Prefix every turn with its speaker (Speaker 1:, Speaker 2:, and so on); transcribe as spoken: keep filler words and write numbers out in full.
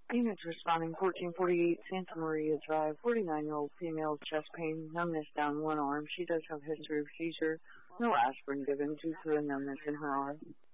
Speaker 1: Units responding fourteen forty-eight Santa Maria Drive, forty-nine-year-old female, chest pain, numbness down one arm. She does have history of seizure. No aspirin given due to the numbness in her arm.